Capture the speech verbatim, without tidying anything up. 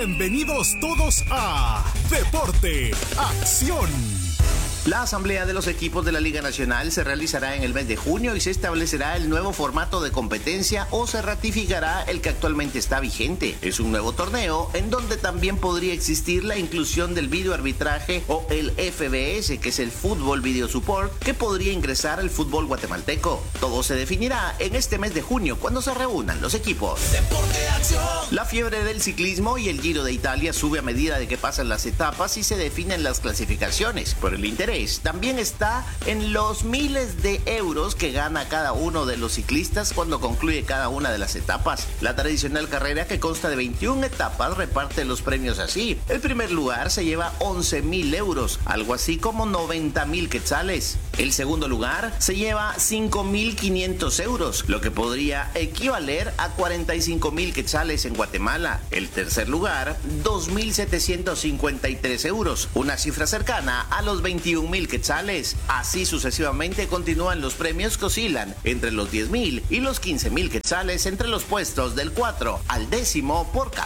Bienvenidos todos a Deporte Acción. La asamblea de los equipos de la Liga Nacional se realizará en el mes de junio y se establecerá el nuevo formato de competencia o se ratificará el que actualmente está vigente. Es un nuevo torneo en donde también podría existir la inclusión del videoarbitraje o el F B S, que es el Fútbol Video Support, que podría ingresar al fútbol guatemalteco. Todo se definirá en este mes de junio cuando se reúnan los equipos. Deporte Acción. La fiebre del ciclismo y el Giro de Italia sube a medida de que pasan las etapas y se definen las clasificaciones. Por el interés también está en los miles de euros que gana cada uno de los ciclistas cuando concluye cada una de las etapas. La tradicional carrera, que consta de veintiuna etapas, reparte los premios así. El primer lugar se lleva once mil euros, algo así como noventa mil quetzales. El segundo lugar se lleva cinco mil quinientos euros, lo que podría equivaler a cuarenta y cinco mil quetzales en Guatemala. El tercer lugar, dos mil setecientos cincuenta y tres euros, una cifra cercana a los veintiún mil quetzales. Así sucesivamente continúan los premios, que oscilan entre los diez mil y los quince mil quetzales entre los puestos del cuatro al décimo por cada